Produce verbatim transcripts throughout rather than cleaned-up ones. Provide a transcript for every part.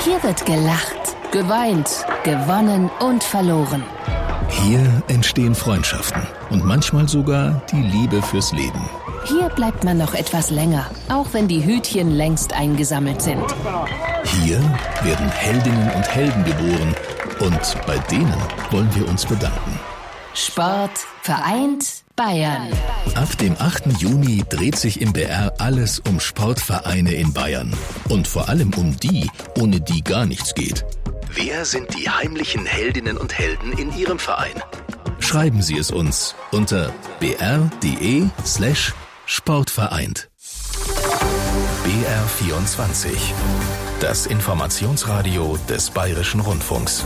Hier wird gelacht, geweint, gewonnen und verloren. Hier entstehen Freundschaften und manchmal sogar die Liebe fürs Leben. Hier bleibt man noch etwas länger, auch wenn die Hütchen längst eingesammelt sind. Hier werden Heldinnen und Helden geboren und bei denen wollen wir uns bedanken. Sport vereint Bayern. Ab dem achten Juni dreht sich im B R alles um Sportvereine in Bayern. Und vor allem um die, ohne die gar nichts geht. Wer sind die heimlichen Heldinnen und Helden in Ihrem Verein? Schreiben Sie es uns unter br.de slash sportvereint. B R vierundzwanzig. Das Informationsradio des Bayerischen Rundfunks.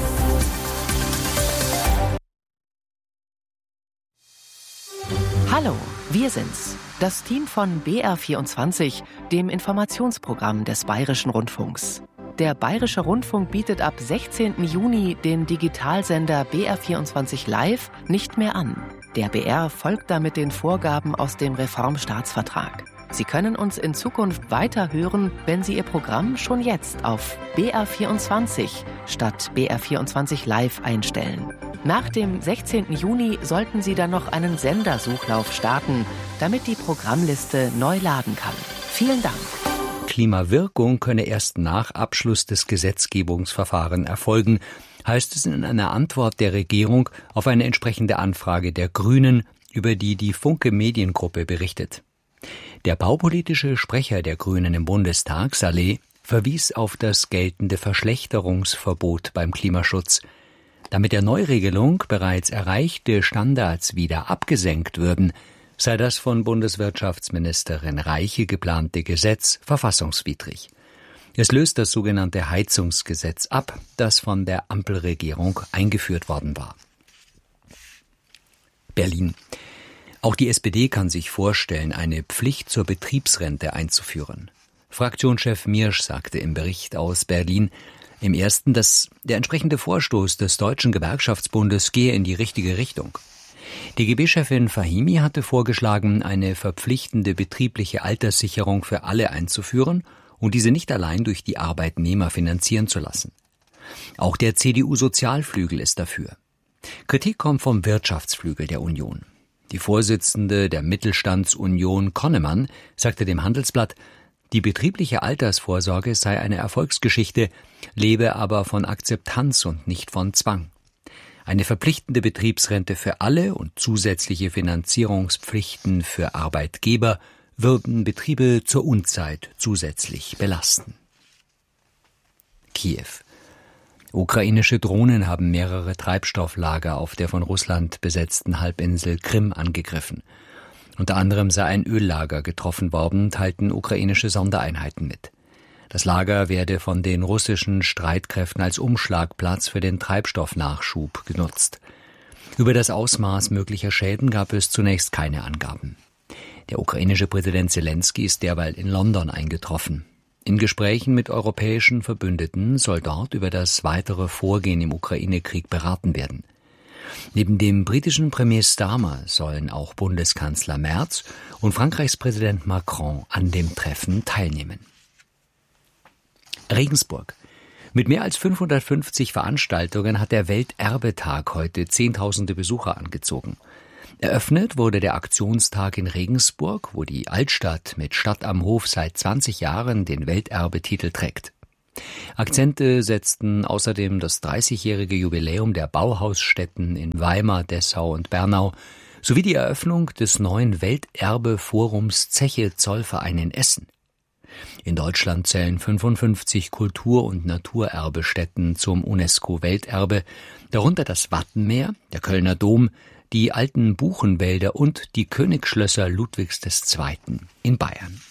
Hallo, wir sind's, das Team von B R vierundzwanzig, dem Informationsprogramm des Bayerischen Rundfunks. Der Bayerische Rundfunk bietet ab sechzehnten Juni den Digitalsender B R vierundzwanzig Live nicht mehr an. Der B R folgt damit den Vorgaben aus dem Reformstaatsvertrag. Sie können uns in Zukunft weiter hören, wenn Sie Ihr Programm schon jetzt auf B R vierundzwanzig statt B R vierundzwanzig Live einstellen. Nach dem sechzehnten Juni sollten Sie dann noch einen Sendersuchlauf starten, damit die Programmliste neu laden kann. Vielen Dank. Klimawirkung könne erst nach Abschluss des Gesetzgebungsverfahrens erfolgen, heißt es in einer Antwort der Regierung auf eine entsprechende Anfrage der Grünen, über die die Funke Mediengruppe berichtet. Der baupolitische Sprecher der Grünen im Bundestag, Saleh, verwies auf das geltende Verschlechterungsverbot beim Klimaschutz. Da mit der Neuregelung bereits erreichte Standards wieder abgesenkt würden, sei das von Bundeswirtschaftsministerin Reiche geplante Gesetz verfassungswidrig. Es löst das sogenannte Heizungsgesetz ab, das von der Ampelregierung eingeführt worden war. Berlin. Auch die S P D kann sich vorstellen, eine Pflicht zur Betriebsrente einzuführen. Fraktionschef Miersch sagte im Bericht aus Berlin im ersten, dass der entsprechende Vorstoß des Deutschen Gewerkschaftsbundes gehe in die richtige Richtung. Die G B-Chefin Fahimi hatte vorgeschlagen, eine verpflichtende betriebliche Alterssicherung für alle einzuführen und diese nicht allein durch die Arbeitnehmer finanzieren zu lassen. Auch der C D U-Sozialflügel ist dafür. Kritik kommt vom Wirtschaftsflügel der Union. Die Vorsitzende der Mittelstandsunion Konnemann sagte dem Handelsblatt, die betriebliche Altersvorsorge sei eine Erfolgsgeschichte, lebe aber von Akzeptanz und nicht von Zwang. Eine verpflichtende Betriebsrente für alle und zusätzliche Finanzierungspflichten für Arbeitgeber würden Betriebe zur Unzeit zusätzlich belasten. Kiew. Ukrainische Drohnen haben mehrere Treibstofflager auf der von Russland besetzten Halbinsel Krim angegriffen. Unter anderem sei ein Öllager getroffen worden, teilten ukrainische Sondereinheiten mit. Das Lager werde von den russischen Streitkräften als Umschlagplatz für den Treibstoffnachschub genutzt. Über das Ausmaß möglicher Schäden gab es zunächst keine Angaben. Der ukrainische Präsident Selenskyj ist derweil in London eingetroffen. In Gesprächen mit europäischen Verbündeten soll dort über das weitere Vorgehen im Ukraine-Krieg beraten werden. Neben dem britischen Premier Starmer sollen auch Bundeskanzler Merz und Frankreichs Präsident Macron an dem Treffen teilnehmen. Regensburg. Mit mehr als fünfhundertfünfzig Veranstaltungen hat der Welterbetag heute Zehntausende Besucher angezogen. Eröffnet wurde der Aktionstag in Regensburg, wo die Altstadt mit Stadt am Hof seit zwanzig Jahren den Welterbetitel trägt. Akzente setzten außerdem das dreißigjährige Jubiläum der Bauhausstätten in Weimar, Dessau und Bernau sowie die Eröffnung des neuen Welterbe-Forums Zeche-Zollverein in Essen. In Deutschland zählen fünfundfünfzig Kultur- und Naturerbestätten zum UNESCO-Welterbe, darunter das Wattenmeer, der Kölner Dom, die alten Buchenwälder und die Königsschlösser Ludwigs der Zweite in Bayern.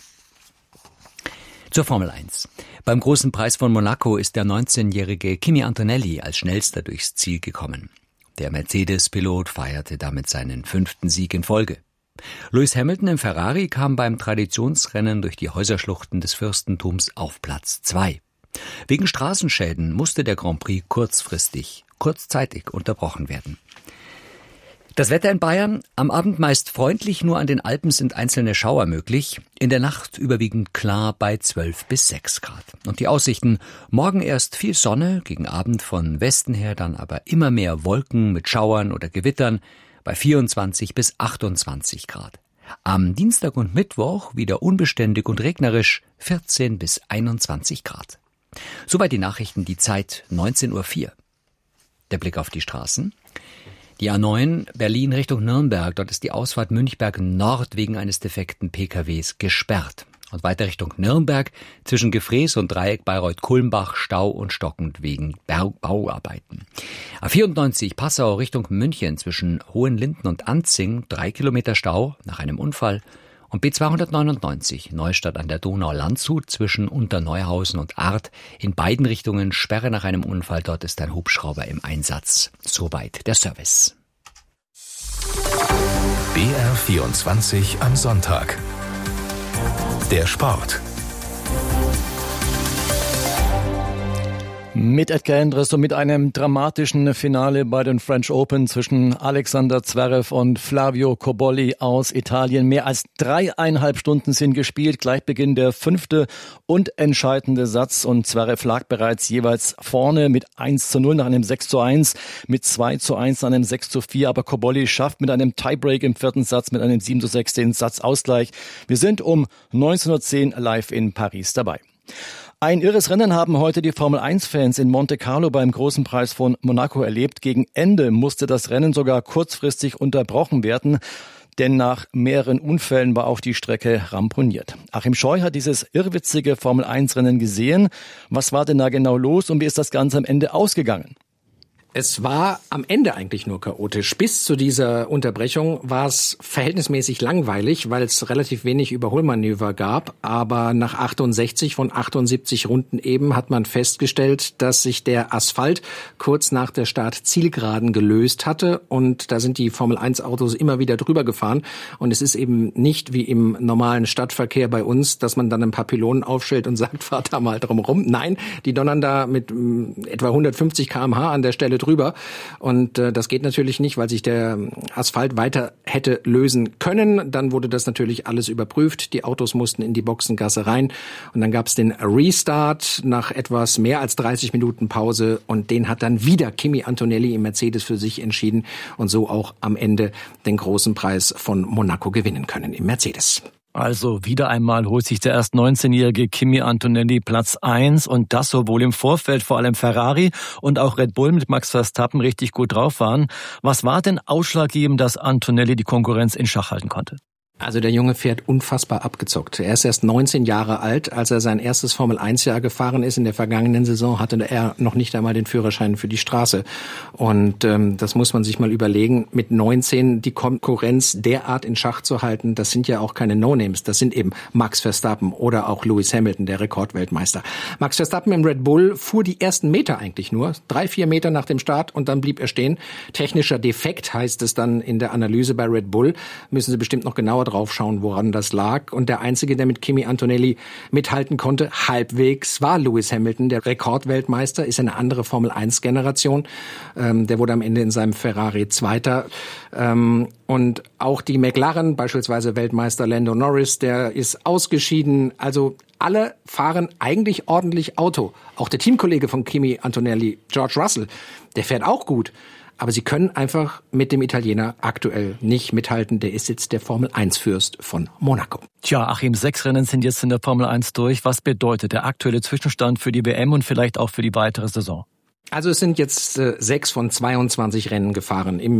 Zur Formel eins. Beim Großen Preis von Monaco ist der neunzehnjährige Kimi Antonelli als schnellster durchs Ziel gekommen. Der Mercedes-Pilot feierte damit seinen fünften Sieg in Folge. Lewis Hamilton im Ferrari kam beim Traditionsrennen durch die Häuserschluchten des Fürstentums auf Platz zwei. Wegen Straßenschäden musste der Grand Prix kurzfristig, kurzzeitig unterbrochen werden. Das Wetter in Bayern, am Abend meist freundlich, nur an den Alpen sind einzelne Schauer möglich. In der Nacht überwiegend klar bei zwölf bis sechs Grad. Und die Aussichten, morgen erst viel Sonne, gegen Abend von Westen her dann aber immer mehr Wolken mit Schauern oder Gewittern bei vierundzwanzig bis achtundzwanzig Grad. Am Dienstag und Mittwoch wieder unbeständig und regnerisch vierzehn bis einundzwanzig Grad. Soweit die Nachrichten, die Zeit neunzehn Uhr vier. Der Blick auf die Straßen. Die A neun Berlin Richtung Nürnberg, dort ist die Ausfahrt Münchberg Nord wegen eines defekten P K Ws gesperrt. Und weiter Richtung Nürnberg zwischen Gefrees und Dreieck Bayreuth-Kulmbach Stau und stockend wegen Bauarbeiten. A vierundneunzig Passau Richtung München zwischen Hohenlinden und Anzing drei Kilometer Stau nach einem Unfall. Und B zweihundertneunundneunzig Neustadt an der Donau-Landshut zwischen Unterneuhausen und Arth in beiden Richtungen Sperre nach einem Unfall. Dort ist ein Hubschrauber im Einsatz. Soweit der Service. B R vierundzwanzig am Sonntag. Der Sport. Mit Edgar Endres und mit einem dramatischen Finale bei den French Open zwischen Alexander Zverev und Flavio Cobolli aus Italien. Mehr als dreieinhalb Stunden sind gespielt. Gleich Beginn der fünfte und entscheidende Satz. Und Zverev lag bereits jeweils vorne mit eins zu null nach einem sechs zu eins, mit zwei zu eins nach einem sechs zu vier. Aber Cobolli schafft mit einem Tiebreak im vierten Satz mit einem sieben zu sechs den Satzausgleich. Wir sind um neunzehn Uhr zehn live in Paris dabei. Ein irres Rennen haben heute die Formel eins Fans in Monte Carlo beim Großen Preis von Monaco erlebt. Gegen Ende musste das Rennen sogar kurzfristig unterbrochen werden, denn nach mehreren Unfällen war auch die Strecke ramponiert. Achim Scheu hat dieses irrwitzige Formel eins Rennen gesehen. Was war denn da genau los und wie ist das Ganze am Ende ausgegangen? Es war am Ende eigentlich nur chaotisch. Bis zu dieser Unterbrechung war es verhältnismäßig langweilig, weil es relativ wenig Überholmanöver gab. Aber nach achtundsechzig von achtundsiebzig Runden eben hat man festgestellt, dass sich der Asphalt kurz nach der Start-Zielgeraden gelöst hatte. Und da sind die Formel eins Autos immer wieder drüber gefahren. Und es ist eben nicht wie im normalen Stadtverkehr bei uns, dass man dann ein paar Pylonen aufstellt und sagt, fahrt da mal drum rum. Nein, die donnern da mit m, etwa hundertfünfzig Kilometer pro Stunde an der Stelle drüber. Und äh, das geht natürlich nicht, weil sich der Asphalt weiter hätte lösen können. Dann wurde das natürlich alles überprüft. Die Autos mussten in die Boxengasse rein. Und dann gab es den Restart nach etwas mehr als dreißig Minuten Pause. Und den hat dann wieder Kimi Antonelli im Mercedes für sich entschieden. Und so auch am Ende den großen Preis von Monaco gewinnen können im Mercedes. Also wieder einmal holt sich der erst neunzehnjährige Kimi Antonelli Platz eins und das, obwohl im Vorfeld vor allem Ferrari und auch Red Bull mit Max Verstappen richtig gut drauf waren. Was war denn ausschlaggebend, dass Antonelli die Konkurrenz in Schach halten konnte? Also der Junge fährt unfassbar abgezockt. Er ist erst neunzehn Jahre alt. Als er sein erstes Formel eins Jahr gefahren ist in der vergangenen Saison, hatte er noch nicht einmal den Führerschein für die Straße. Und ähm, das muss man sich mal überlegen. Mit neunzehn die Konkurrenz derart in Schach zu halten, das sind ja auch keine No-Names. Das sind eben Max Verstappen oder auch Lewis Hamilton, der Rekordweltmeister. Max Verstappen im Red Bull fuhr die ersten Meter eigentlich nur. Drei, vier Meter nach dem Start und dann blieb er stehen. Technischer Defekt heißt es dann in der Analyse bei Red Bull. Müssen Sie bestimmt noch genauer drauf schauen, woran das lag. Und der Einzige, der mit Kimi Antonelli mithalten konnte, halbwegs, war Lewis Hamilton, der Rekordweltmeister, ist eine andere Formel eins Generation. Ähm, der wurde am Ende in seinem Ferrari Zweiter. Ähm, und auch die McLaren, beispielsweise Weltmeister Lando Norris, der ist ausgeschieden. Also alle fahren eigentlich ordentlich Auto. Auch der Teamkollege von Kimi Antonelli, George Russell, der fährt auch gut. Aber sie können einfach mit dem Italiener aktuell nicht mithalten. Der ist jetzt der Formel eins Fürst von Monaco. Tja, Achim, sechs Rennen sind jetzt in der Formel eins durch. Was bedeutet der aktuelle Zwischenstand für die W M und vielleicht auch für die weitere Saison? Also es sind jetzt äh, sechs von zweiundzwanzig Rennen gefahren im